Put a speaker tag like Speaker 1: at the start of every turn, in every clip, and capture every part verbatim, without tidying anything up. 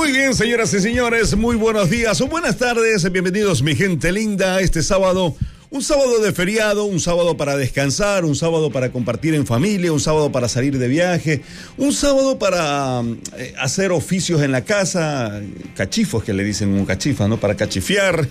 Speaker 1: Muy bien, señoras y señores, muy buenos días o buenas tardes, bienvenidos mi gente linda este sábado, un sábado de feriado, un sábado para descansar, un sábado para compartir en familia, un sábado para salir de viaje, un sábado para eh, hacer oficios en la casa, cachifos que le dicen un cachifa, ¿no? Para cachifiar,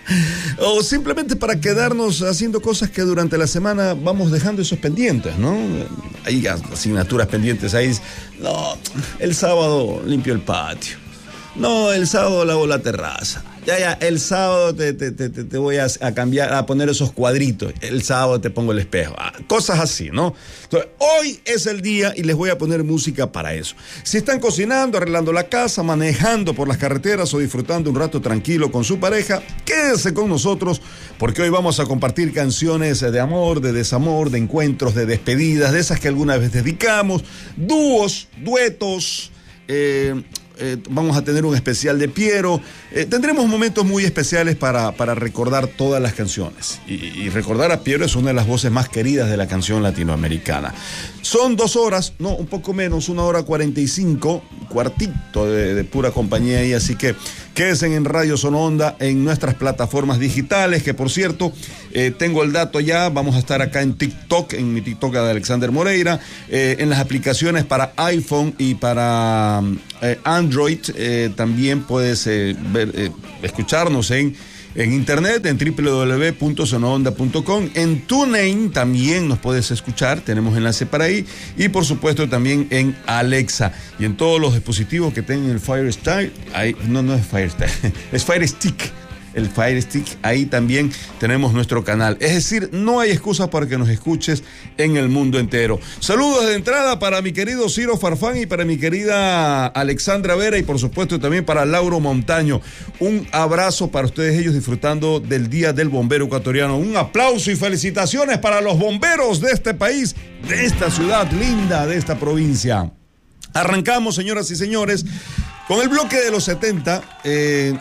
Speaker 1: o simplemente para quedarnos haciendo cosas que durante la semana vamos dejando esos pendientes, ¿no? Hay asignaturas pendientes ahí, no, el sábado limpio el patio. No, el sábado lavo la terraza. Ya, ya, el sábado te, te, te, te voy a, a cambiar, a poner esos cuadritos. El sábado te pongo el espejo. Ah, cosas así, ¿no? Entonces, hoy es el día y les voy a poner música para eso. Si están cocinando, arreglando la casa, manejando por las carreteras o disfrutando un rato tranquilo con su pareja, quédense con nosotros porque hoy vamos a compartir canciones de amor, de desamor, de encuentros, de despedidas, de esas que alguna vez dedicamos, dúos, duetos, eh... Eh, vamos a tener un especial de Piero, eh, tendremos momentos muy especiales para, para recordar todas las canciones y, y recordar a Piero es una de las voces más queridas de la canción latinoamericana. Son dos horas, no, un poco menos, una hora cuarenta y cinco, cuartito de, de pura compañía ahí, así que quédense en Radio Sononda, en nuestras plataformas digitales, que por cierto, eh, tengo el dato ya, vamos a estar acá en TikTok, en mi TikTok de Alexander Moreira, eh, en las aplicaciones para iPhone y para eh, Android, eh, también puedes eh, ver, eh, escucharnos en, en internet, en doble u doble u doble u punto sononda punto com, en TuneIn también nos puedes escuchar, tenemos enlace para ahí, y por supuesto también en Alexa, y en todos los dispositivos que tengan el Fire Stick, ahí, no, no es Fire Stick, es Fire Stick, el Fire Stick, ahí también tenemos nuestro canal. Es decir, no hay excusa para que nos escuches en el mundo entero. Saludos de entrada para mi querido Ciro Farfán y para mi querida Alexandra Vera y por supuesto también para Lauro Montaño. Un abrazo para ustedes, ellos disfrutando del Día del Bombero Ecuatoriano. Un aplauso y felicitaciones para los bomberos de este país, de esta ciudad linda, de esta provincia. Arrancamos, señoras y señores, con el bloque de los setenta, eh...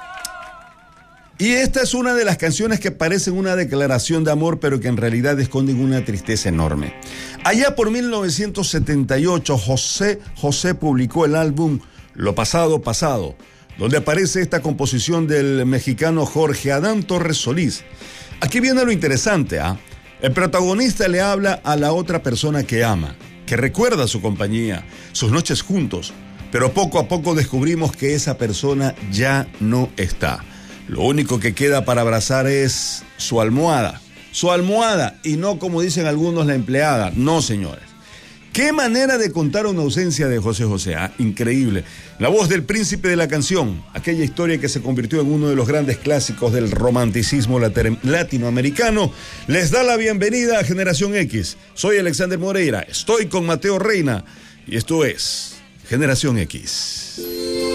Speaker 1: y esta es una de las canciones que parecen una declaración de amor, pero que en realidad esconden una tristeza enorme. Allá por mil novecientos setenta y ocho, José José publicó el álbum Lo Pasado Pasado, donde aparece esta composición del mexicano Jorge Adán Torres Solís. Aquí viene lo interesante, ¿ah? ¿eh? El protagonista le habla a la otra persona que ama, que recuerda su compañía, sus noches juntos, pero poco a poco descubrimos que esa persona ya no está. Lo único que queda para abrazar es su almohada. Su almohada y no, como dicen algunos, la empleada. No, señores. Qué manera de contar una ausencia de José José. ¿eh? Increíble. La voz del príncipe de la canción. Aquella historia que se convirtió en uno de los grandes clásicos del romanticismo latinoamericano. Les da la bienvenida a Generación X. Soy Alexander Moreira. Estoy con Mateo Reina. Y esto es Generación X.